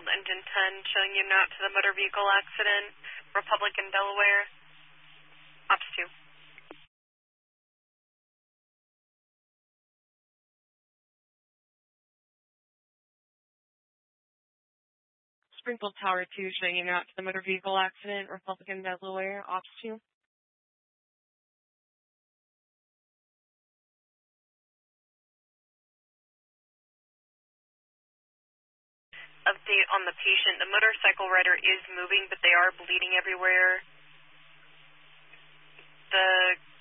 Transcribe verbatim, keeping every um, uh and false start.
Fairfield, engine ten, showing you not to the motor vehicle accident, Republican, Delaware, Ops two. Springfield Tower two, showing you not to the motor vehicle accident, Republican, Delaware, Ops two. Update on the patient. The motorcycle rider is moving, but they are bleeding everywhere. The